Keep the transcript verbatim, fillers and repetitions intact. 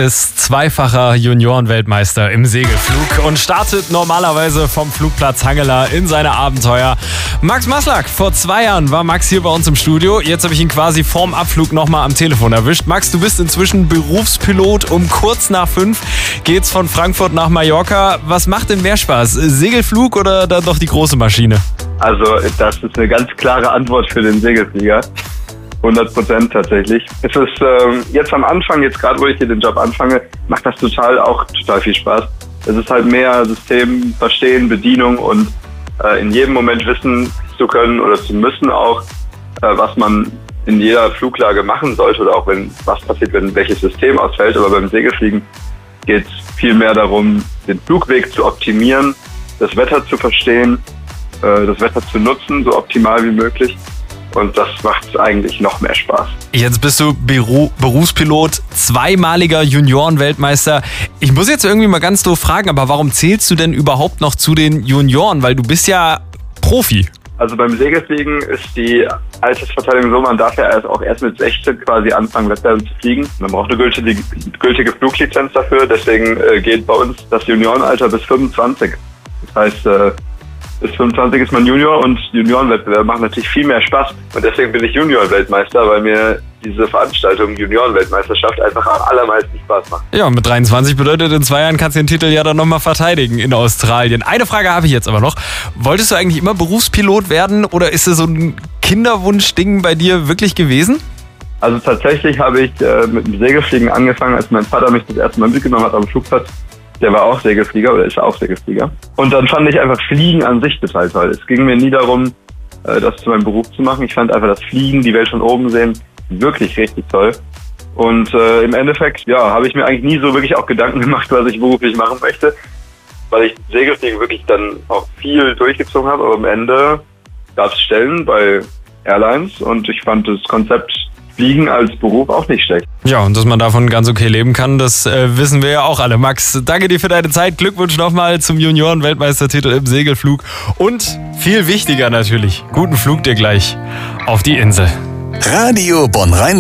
ist zweifacher Juniorenweltmeister im Segelflug und startet normalerweise vom Flugplatz Hangela in seine Abenteuer. Max Maslak, vor zwei Jahren war Max hier bei uns im Studio. Jetzt habe ich ihn quasi vorm Abflug nochmal am Telefon erwischt. Max, du bist inzwischen Berufspilot. Um kurz nach fünf geht's von Frankfurt nach Mallorca. Was macht denn mehr Spaß? Segelflug oder dann doch die große Maschine? Also das ist eine ganz klare Antwort für den Segelflieger. hundert Prozent tatsächlich. Es ist ähm, jetzt am Anfang, jetzt gerade wo ich hier den Job anfange, macht das total auch total viel Spaß. Es ist halt mehr System verstehen, Bedienung und äh, in jedem Moment wissen zu können oder zu müssen auch, äh, was man in jeder Fluglage machen sollte oder auch wenn was passiert, wenn welches System ausfällt. Aber beim Segelfliegen geht es viel mehr darum, den Flugweg zu optimieren, das Wetter zu verstehen, äh, das Wetter zu nutzen, so optimal wie möglich. Und das macht eigentlich noch mehr Spaß. Jetzt bist du Beru- Berufspilot, zweimaliger Juniorenweltmeister. Ich muss jetzt irgendwie mal ganz doof fragen, aber warum zählst du denn überhaupt noch zu den Junioren? Weil du bist ja Profi. Also beim Segelfliegen ist die Altersverteilung so, man darf ja erst auch erst mit sechzehn quasi anfangen, Wettbewerbe zu fliegen. Man braucht eine gültige, gültige Fluglizenz dafür. Deswegen äh, geht bei uns das Juniorenalter bis fünfundzwanzig. Das heißt, äh, bis fünfundzwanzig ist man Junior und Juniorenwettbewerbe machen natürlich viel mehr Spaß. Und deswegen bin ich Junior-Weltmeister, weil mir diese Veranstaltung Juniorenweltmeisterschaft einfach am allermeisten Spaß macht. Ja, mit dreiundzwanzig bedeutet, in zwei Jahren kannst du den Titel ja dann nochmal verteidigen in Australien. Eine Frage habe ich jetzt aber noch. Wolltest du eigentlich immer Berufspilot werden oder ist es so ein Kinderwunsch-Ding bei dir wirklich gewesen? Also tatsächlich habe ich äh, mit dem Segelfliegen angefangen, als mein Vater mich das erste Mal mitgenommen hat am Flugplatz. Der war auch Segelflieger oder ist auch Segelflieger. Und dann fand ich einfach Fliegen an sich total toll. Es ging mir nie darum, das zu meinem Beruf zu machen. Ich fand einfach das Fliegen, die Welt von oben sehen, wirklich richtig toll. Und äh, im Endeffekt, ja, habe ich mir eigentlich nie so wirklich auch Gedanken gemacht, was ich beruflich machen möchte. Weil ich Segelfliegen wirklich dann auch viel durchgezogen habe. Aber am Ende gab es Stellen bei Airlines und ich fand das Konzept Fliegen als Beruf auch nicht schlecht. Ja, und dass man davon ganz okay leben kann, das äh, wissen wir ja auch alle. Max, danke dir für deine Zeit. Glückwunsch nochmal zum Junioren-Weltmeistertitel im Segelflug. Und viel wichtiger natürlich, guten Flug dir gleich auf die Insel. Radio Bonn-Rhein